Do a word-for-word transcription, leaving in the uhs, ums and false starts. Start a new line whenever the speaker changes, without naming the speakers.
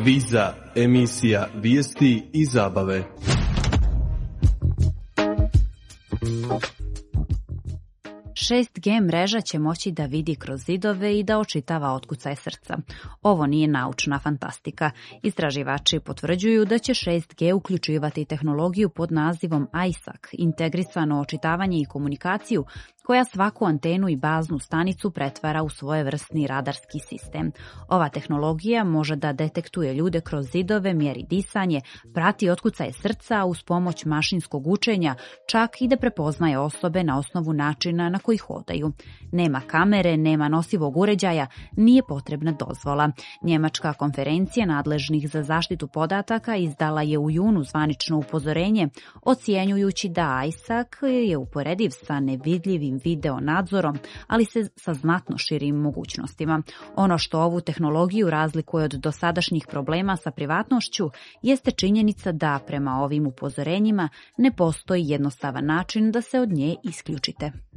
Viza, emisija vijesti i zabave.
šest G mreža će moći da vidi kroz zidove i da očitava otkucaj srca. Ovo nije naučna fantastika. Istraživači potvrđuju da će šest G uključivati tehnologiju pod nazivom I S A C, integrisano očitavanje i komunikaciju, koja svaku antenu i baznu stanicu pretvara u svojevrsni radarski sistem. Ova tehnologija može da detektuje ljude kroz zidove, mjeri disanje, prati otkucaje srca uz pomoć mašinskog učenja, čak i da prepoznaje osobe na osnovu načina na koji hodaju. Nema kamere, nema nosivog uređaja, nije potrebna dozvola. Njemačka konferencija nadležnih za zaštitu podataka izdala je u junu zvanično upozorenje, ocjenjujući da I S A C je uporediv sa nevidljivim video nadzorom, ali se sa znatno širim mogućnostima. Ono što ovu tehnologiju razlikuje od dosadašnjih problema sa privatnošću jeste činjenica da prema ovim upozorenjima ne postoji jednostavan način da se od nje isključite.